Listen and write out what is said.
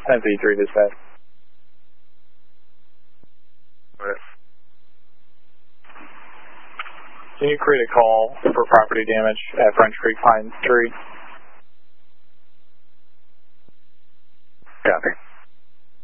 10-3 dispatch. Can you create a call for property damage at French Creek Pine Tree? Copy.